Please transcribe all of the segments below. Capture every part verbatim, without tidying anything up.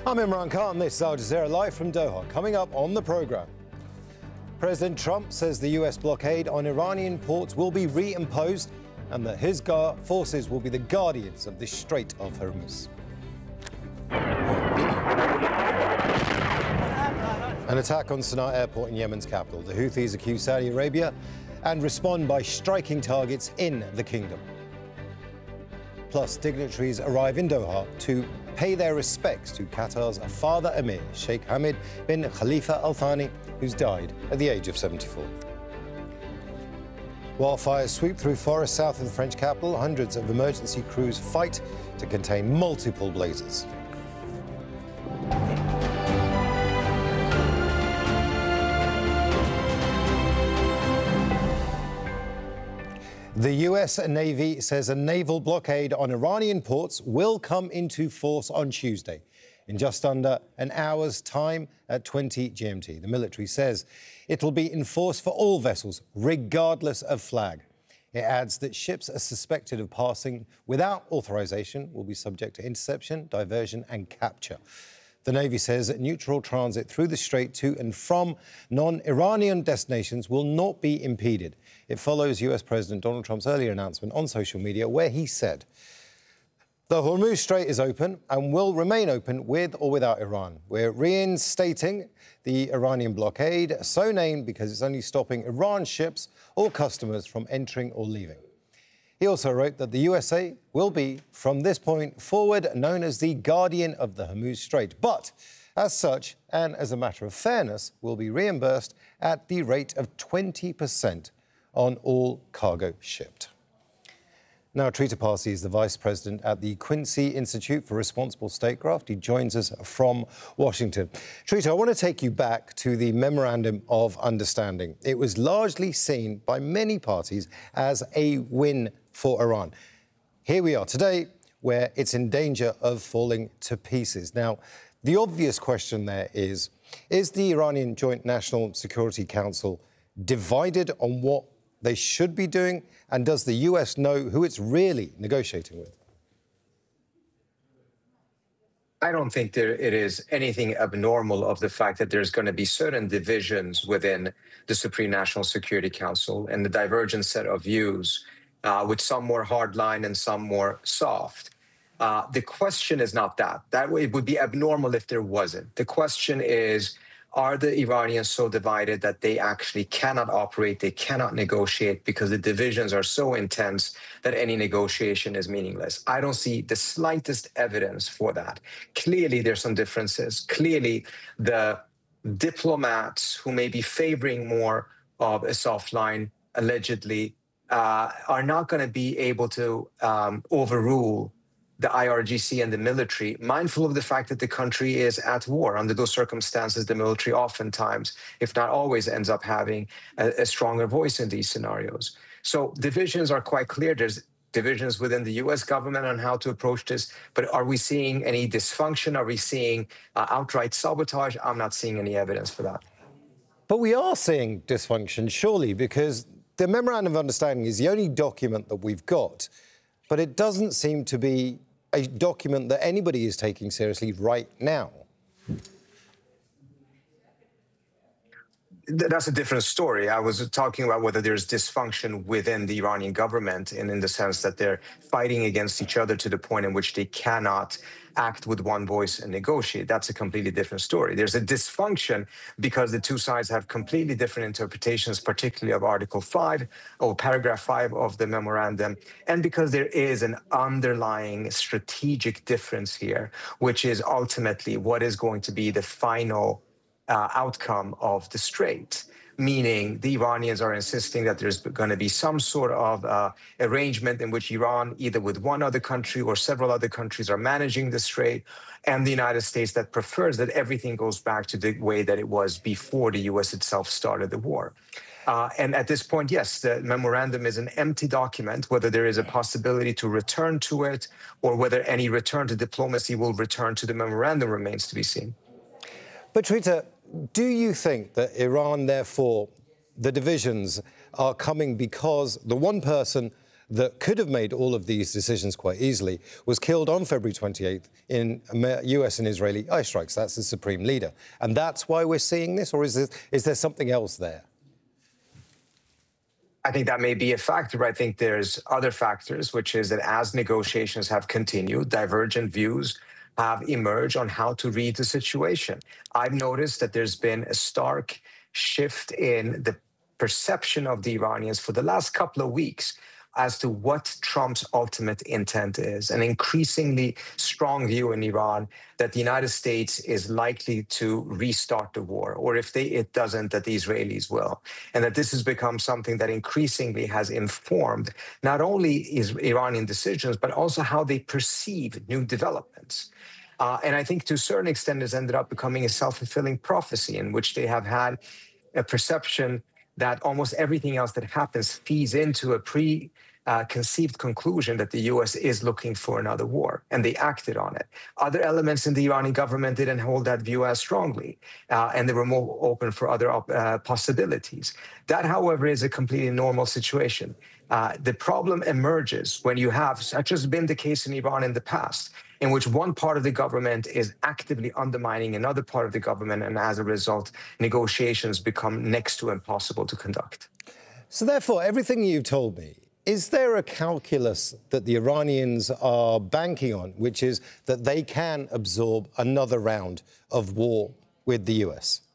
I'm Imran Khan. This is Al Jazeera live from Doha. Coming up on the programme, President Trump says the U S blockade on Iranian ports will be reimposed and that his forces will be the guardians of the Strait of Hormuz. An attack on Sana'a airport in Yemen's capital. The Houthis accuse Saudi Arabia and respond by striking targets in the kingdom. Plus, dignitaries arrive in Doha to pay their respects to Qatar's father emir, Sheikh Hamad bin Khalifa Al Thani, who's died at the age of seventy-four. Wildfires sweep through forests south of the French capital. Hundreds of emergency crews fight to contain multiple blazes. The U S Navy says a naval blockade on Iranian ports will come into force on Tuesday, in just under an hour's time at twenty G M T. The military says it will be enforced for all vessels, regardless of flag. It adds that ships are suspected of passing without authorization will be subject to interception, diversion and capture. The Navy says that neutral transit through the strait to and from non-Iranian destinations will not be impeded. It follows U S President Donald Trump's earlier announcement on social media where he said, "The Hormuz Strait is open and will remain open with or without Iran. We're reinstating the Iranian blockade, so named because it's only stopping Iran ships or customers from entering or leaving." He also wrote that the U S A will be, from this point forward, known as the guardian of the Hormuz Strait. But as such, and as a matter of fairness, will be reimbursed at the rate of twenty percent on all cargo shipped. Now, Trita Parsi is the Vice President at the Quincy Institute for Responsible Statecraft. He joins us from Washington. Trita, I want to take you back to the Memorandum of Understanding. It was largely seen by many parties as a win for Iran. Here we are today, where it's in danger of falling to pieces. Now, the obvious question there is, is the Iranian Joint National Security Council divided on what they should be doing? And does the U S know who it's really negotiating with? I don't think there it is anything abnormal of the fact that there's going to be certain divisions within the Supreme National Security Council and the divergent set of views, uh, with some more hardline and some more soft. Uh, the question is not that. That way it would be abnormal if there wasn't. The question is, are the Iranians so divided that they actually cannot operate, they cannot negotiate because the divisions are so intense that any negotiation is meaningless? I don't see the slightest evidence for that. Clearly, there's some differences. Clearly, the diplomats who may be favoring more of a soft line, allegedly, uh, are not going to be able to um, overrule the I R G C and the military, mindful of the fact that the country is at war. Under those circumstances, the military oftentimes, if not always, ends up having a, a stronger voice in these scenarios. So divisions are quite clear. There's divisions within the U S government on how to approach this. But are we seeing any dysfunction? Are we seeing uh, outright sabotage? I'm not seeing any evidence for that. But we are seeing dysfunction, surely, because the Memorandum of Understanding is the only document that we've got. But it doesn't seem to be a document that anybody is taking seriously right now. That's a different story. I was talking about whether there's dysfunction within the Iranian government, and in the sense that they're fighting against each other to the point in which they cannot act with one voice and negotiate. That's a completely different story. There's a dysfunction because the two sides have completely different interpretations, particularly of Article five or Paragraph five of the memorandum, and because there is an underlying strategic difference here, which is ultimately what is going to be the final uh, outcome of the strait. Meaning the Iranians are insisting that there's going to be some sort of uh, arrangement in which Iran, either with one other country or several other countries, are managing the strait, and the United States that prefers that everything goes back to the way that it was before the U S itself started the war. Uh, and at this point, yes, the memorandum is an empty document. Whether there is a possibility to return to it or whether any return to diplomacy will return to the memorandum remains to be seen. But Trita, do you think that Iran, therefore, the divisions are coming because the one person that could have made all of these decisions quite easily, was killed on February twenty-eighth in U S and Israeli airstrikes. That's the supreme leader. And that's why we're seeing this? Or is, this, is there something else there? I think that may be a factor. I think there's other factors, which is that as negotiations have continued, divergent views have emerged on how to read the situation. I've noticed that there's been a stark shift in the perception of the Iranians for the last couple of weeks as to what Trump's ultimate intent is. An increasingly strong view in Iran that the United States is likely to restart the war, or if they, it doesn't, that the Israelis will. And that this has become something that increasingly has informed not only is Iranian decisions, but also how they perceive new developments. Uh, and I think to a certain extent has ended up becoming a self-fulfilling prophecy in which they have had a perception that almost everything else that happens feeds into a pre-conceived uh, conclusion that the U S is looking for another war, and they acted on it. Other elements in the Iranian government didn't hold that view as strongly, uh, and they were more open for other uh, possibilities. That, however, is a completely normal situation. Uh, the problem emerges when you have, such as been the case in Iran in the past, in which one part of the government is actively undermining another part of the government, and as a result, negotiations become next to impossible to conduct. So therefore, everything you've told me, is there a calculus that the Iranians are banking on, which is that they can absorb another round of war with the U S?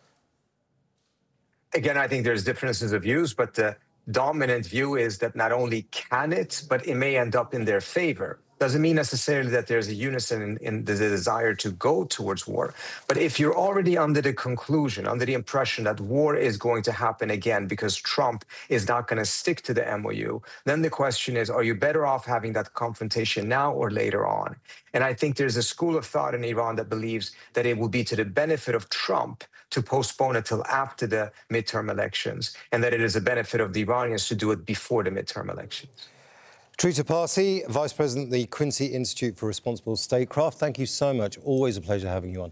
Again, I think there's differences of views, but the dominant view is that not only can it, but it may end up in their favor. Doesn't mean necessarily that there's a unison in, in the desire to go towards war. But if you're already under the conclusion, under the impression that war is going to happen again because Trump is not going to stick to the M O U, then the question is, are you better off having that confrontation now or later on? And I think there's a school of thought in Iran that believes that it will be to the benefit of Trump to postpone it till after the midterm elections, and that it is a benefit of the Iranians to do it before the midterm elections. Trita Parsi, Vice President of the Quincy Institute for Responsible Statecraft, thank you so much. Always a pleasure having you on.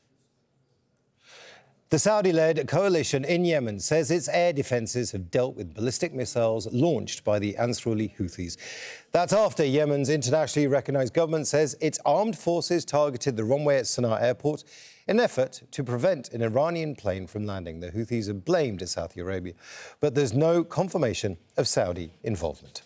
The Saudi-led coalition in Yemen says its air defences have dealt with ballistic missiles launched by the Ansarullah Houthis. That's after Yemen's internationally recognised government says its armed forces targeted the runway at Sana'a airport in an effort to prevent an Iranian plane from landing. The Houthis have blamed Saudi Arabia, but there's no confirmation of Saudi involvement.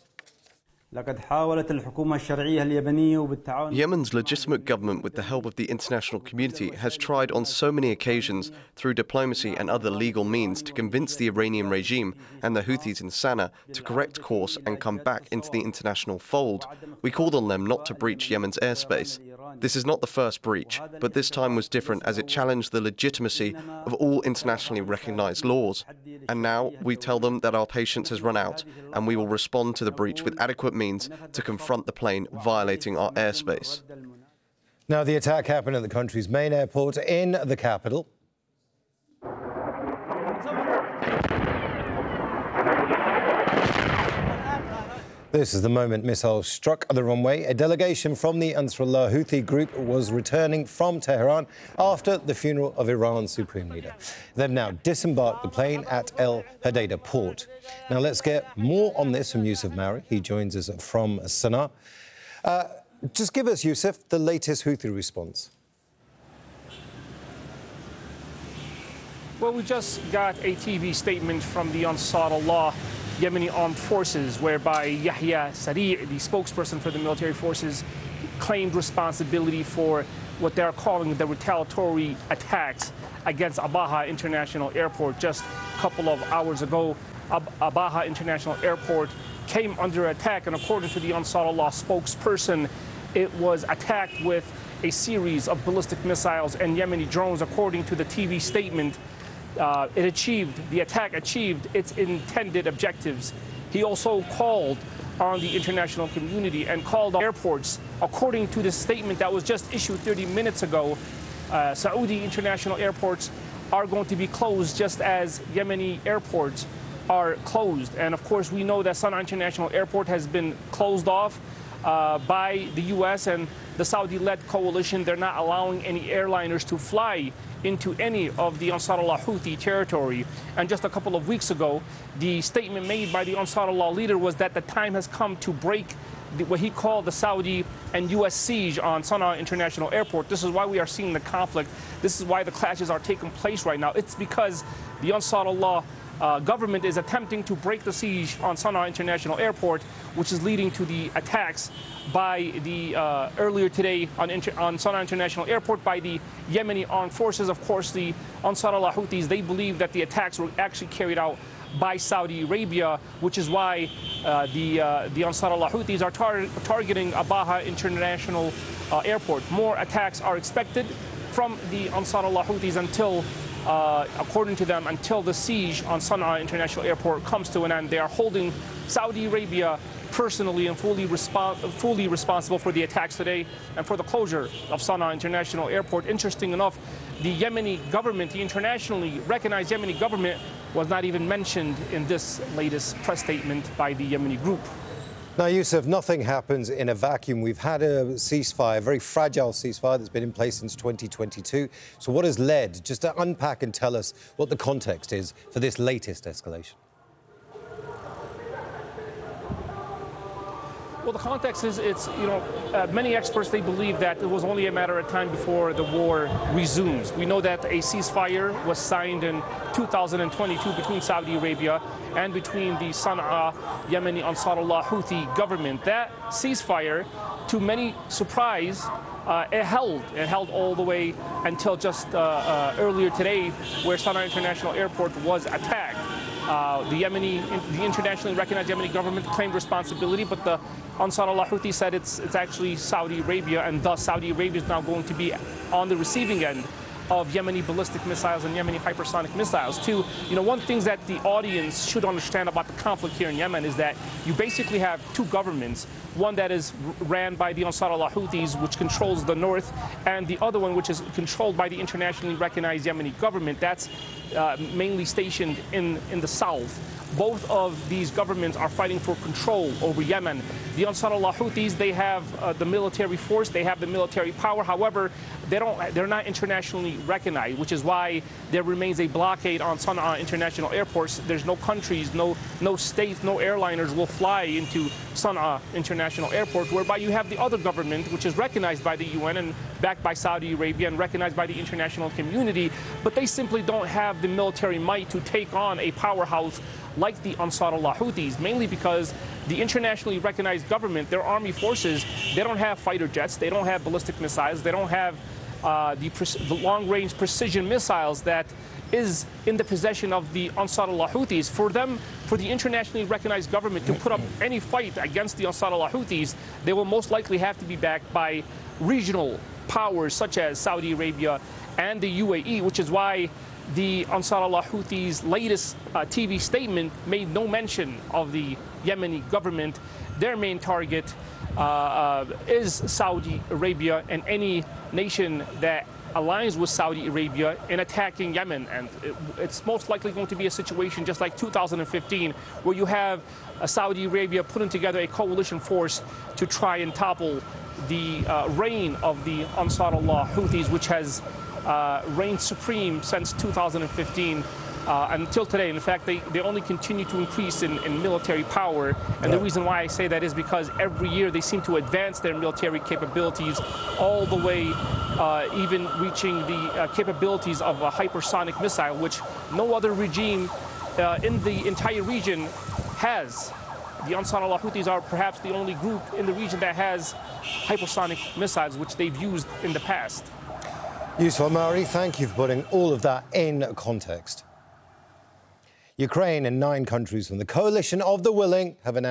Yemen's legitimate government, with the help of the international community, has tried on so many occasions, through diplomacy and other legal means, to convince the Iranian regime and the Houthis in Sana'a to correct course and come back into the international fold. We called on them not to breach Yemen's airspace. This is not the first breach, but this time was different as it challenged the legitimacy of all internationally recognized laws. And now we tell them that our patience has run out and we will respond to the breach with adequate means to confront the plane violating our airspace. Now, the attack happened at the country's main airport in the capital. This is the moment missiles struck the runway. A delegation from the Ansarullah Houthi group was returning from Tehran after the funeral of Iran's supreme leader. They've now disembarked the plane at El Hodeidah port. Now let's get more on this from Yusuf Mauri. He joins us from Sana'a. Uh, just give us, Yusuf, the latest Houthi response. Well, we just got a T V statement from the Ansarullah Yemeni Armed Forces, whereby Yahya Sari, the spokesperson for the military forces, claimed responsibility for what they're calling the retaliatory attacks against Abaha International Airport. Just a couple of hours ago, Ab Abaha International Airport came under attack, and according to the Ansarullah spokesperson, it was attacked with a series of ballistic missiles and Yemeni drones. According to the T V statement, Uh, it achieved, the attack achieved its intended objectives. He also called on the international community and called on airports. According to the statement that was just issued thirty minutes ago, uh, Saudi international airports are going to be closed just as Yemeni airports are closed. And of course, we know that Sana'a International Airport has been closed off uh, by the U S and the Saudi-led coalition. They're not allowing any airliners to fly into any of the Ansarullah Houthi territory. And just a couple of weeks ago, the statement made by the Ansarullah leader was that the time has come to break the, what he called the Saudi and U S siege on Sana'a International Airport. This is why we are seeing the conflict. This is why the clashes are taking place right now. It's because the Ansarullah Uh, government is attempting to break the siege on Sana'a International Airport, which is leading to the attacks by the uh, earlier today on, inter on Sana'a International Airport by the Yemeni armed forces. Of course, the Ansarullah Houthis, they believe that the attacks were actually carried out by Saudi Arabia, which is why uh, the uh, the Ansarullah Houthis are tar targeting Abaha International uh, Airport. More attacks are expected from the Ansarullah Houthis until Uh, according to them, until the siege on Sana'a International Airport comes to an end. They are holding Saudi Arabia personally and fully, respon fully responsible for the attacks today and for the closure of Sana'a International Airport. Interesting enough, the Yemeni government, the internationally recognized Yemeni government, was not even mentioned in this latest press statement by the Yemeni group. Now, Yusuf, nothing happens in a vacuum. We've had a ceasefire, a very fragile ceasefire that's been in place since twenty twenty-two. So what has led, just to unpack and tell us what the context is for this latest escalation? Well, the context is, it's, you know, uh, many experts, they believe that it was only a matter of time before the war resumes. We know that a ceasefire was signed in two thousand twenty-two between Saudi Arabia and between the Sana'a Yemeni Ansarullah Houthi government. That ceasefire, to many surprise, uh, it held. It held all the way until just uh, uh, earlier today, where Sana'a International Airport was attacked. Uh, the Yemeni, the internationally recognized Yemeni government claimed responsibility, but the Ansarullah Houthi said it's, it's actually Saudi Arabia, and thus Saudi Arabia is now going to be on the receiving end of Yemeni ballistic missiles and Yemeni hypersonic missiles. Two, you know, one thing that the audience should understand about the conflict here in Yemen is that you basically have two governments, one that is ran by the Ansarullah Houthis, which controls the north, and the other one which is controlled by the internationally recognized Yemeni government that's uh, mainly stationed in, in the south. Both of these governments are fighting for control over Yemen. The Ansarullah Houthis, they have uh, the military force, they have the military power. However, they don't, they're not internationally recognized, which is why there remains a blockade on Sana'a International Airports. There's no countries, no, no states, no airliners will fly into Sana'a International Airport, whereby you have the other government, which is recognized by the U N and backed by Saudi Arabia and recognized by the international community, but they simply don't have the military might to take on a powerhouse like the Ansarullah Houthis, mainly because the internationally recognized government, their army forces, they don't have fighter jets, they don't have ballistic missiles, they don't have uh, the, the long-range precision missiles that is in the possession of the Ansarullah Houthis. For them, for the internationally recognized government to put up any fight against the Ansarullah Houthis, they will most likely have to be backed by regional powers such as Saudi Arabia and the U A E, which is why the Ansarullah Houthis' latest uh, T V statement made no mention of the Yemeni government. Their main target uh, uh, is Saudi Arabia and any nation that aligns with Saudi Arabia in attacking Yemen. And it, it's most likely going to be a situation just like two thousand fifteen, where you have uh, Saudi Arabia putting together a coalition force to try and topple the uh, reign of the Ansarullah Houthis, which has Uh, reigned supreme since two thousand fifteen uh, until today. In fact, they, they only continue to increase in, in military power. And yeah. the reason why I say that is because every year they seem to advance their military capabilities all the way, uh, even reaching the uh, capabilities of a hypersonic missile, which no other regime uh, in the entire region has. The Ansarullah Houthis are perhaps the only group in the region that has hypersonic missiles, which they've used in the past. Yusuf Al-Mari, thank you for putting all of that in context. Ukraine and nine countries from the coalition of the willing have announced